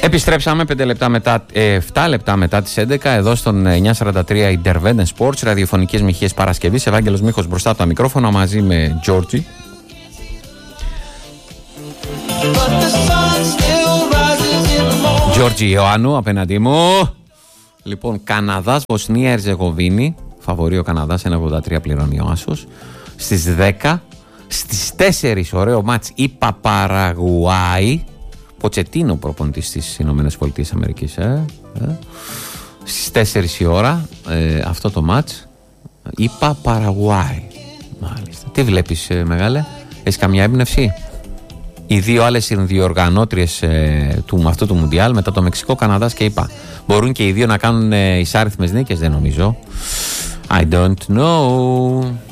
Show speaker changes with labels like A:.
A: Επιστρέψαμε 7 λεπτά μετά τις 11 εδώ στον 943 Intervene Sports, ραδιοφωνικές μοιχείες Παρασκευής. Ευάγγελος Μίχος μπροστά από τα μικρόφωνα μαζί με Τζόρτζι. Τζόρτζι Ιωάννου απέναντί μου. Λοιπόν, Καναδάς, Βοσνία, Ερζεγοβίνη. Φαβορεί ο Καναδάς, 1,83 πληρώνει ο Άσος. Στις 10, στις 4 ωραίο μάτς η Παραγουάη. Ποτσετίνο προπονητής στις Ηνωμένες Πολιτείες Αμερικής. Στις 4 η ώρα αυτό το μάτς. Είπα Παραγουάη. Μάλιστα. Τι βλέπεις, μεγάλε? Έχεις καμιά έμπνευση? Οι δύο άλλες συνδιοργανώτριες αυτού του Μουντιάλ, μετά το Μεξικό, Καναδάς και είπα, μπορούν και οι δύο να κάνουν εισάριθμες νίκες? Δεν νομίζω. I don't know.